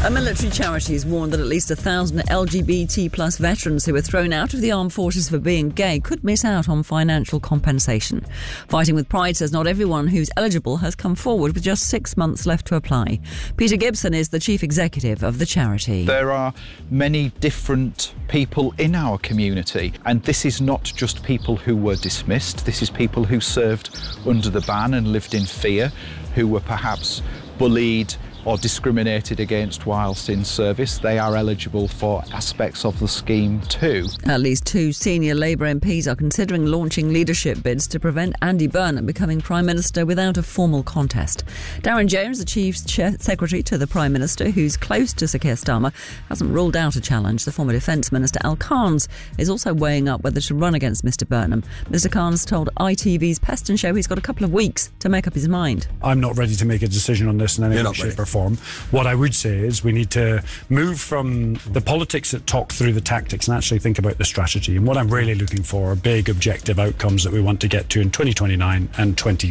A military charity has warned that at least 1,000 LGBT plus veterans who were thrown out of the armed forces for being gay could miss out on financial compensation. Fighting with Pride says not everyone who's eligible has come forward, with just 6 months left to apply. Peter Gibson is the chief executive of the charity. There are many different people in our community, and this is not just people who were dismissed. This is people who served under the ban and lived in fear, who were perhaps bullied or discriminated against whilst in service. They are eligible for aspects of the scheme too. At least 2 senior Labour MPs are considering launching leadership bids to prevent Andy Burnham becoming Prime Minister without a formal contest. Darren Jones, the Chief Secretary to the Prime Minister, who's close to Sir Keir Starmer, hasn't ruled out a challenge. The former Defence Minister Al Carnes is also weighing up whether to run against Mr Burnham. Mr Carnes told ITV's Peston Show he's got a couple of weeks to make up his mind. I'm not ready to make a decision on this in any way, shape or form. What I would say is we need to move from the politics that talk through the tactics and actually think about the strategy. And what I'm really looking for are big objective outcomes that we want to get to in 2029 and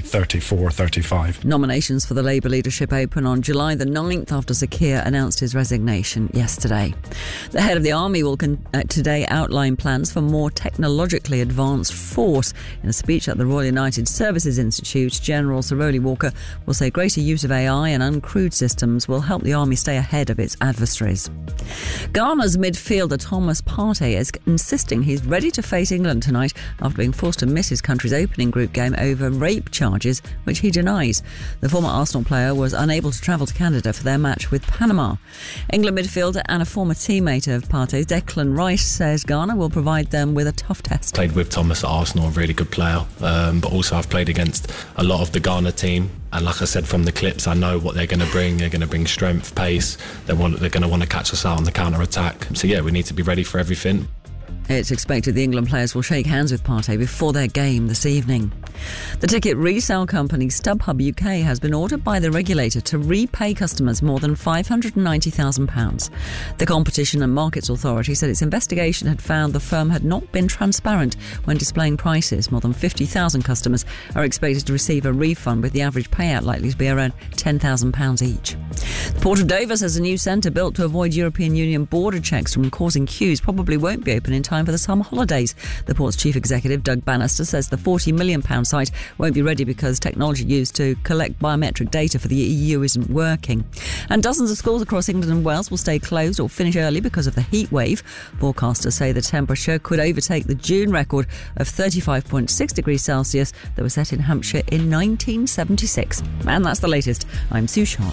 2034-35. Nominations for the Labour leadership open on July the 9th after Sir Keir announced his resignation yesterday. The head of the army will today outline plans for more technologically advanced force. In a speech at the Royal United Services Institute, General Sir Rowley Walker will say greater use of AI and uncrewed systems will help the army stay ahead of its adversaries. Ghana's midfielder Thomas Partey is insisting he's ready to face England tonight after being forced to miss his country's opening group game over rape charges, which he denies. The former Arsenal player was unable to travel to Canada for their match with Panama. England midfielder and a former teammate of Partey's, Declan Rice, says Ghana will provide them with a tough test. Played with Thomas at Arsenal, a really good player, but also I've played against a lot of the Ghana team. And like I said from the clips, I know what they're going to bring. They're going to bring strength, pace. They're going to want to catch us out on the counter-attack. So yeah, we need to be ready for everything. It's expected the England players will shake hands with Partey before their game this evening. The ticket resale company StubHub UK has been ordered by the regulator to repay customers more than £590,000. The Competition and Markets Authority said its investigation had found the firm had not been transparent when displaying prices. More than 50,000 customers are expected to receive a refund, with the average payout likely to be around £10,000 each. The Port of Dover says a new centre built to avoid European Union border checks from causing queues probably won't be open in time for the summer holidays. The port's chief executive, Doug Bannister, says the £40 million site won't be ready because technology used to collect biometric data for the EU isn't working. And dozens of schools across England and Wales will stay closed or finish early because of the heat wave. Forecasters say the temperature could overtake the June record of 35.6 degrees Celsius that was set in Hampshire in 1976. And that's the latest. I'm Sue Sharp.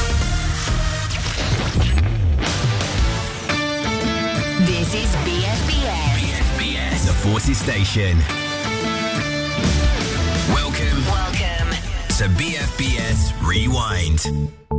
This is BFBS, the Forces Station. Welcome to BFBS Rewind.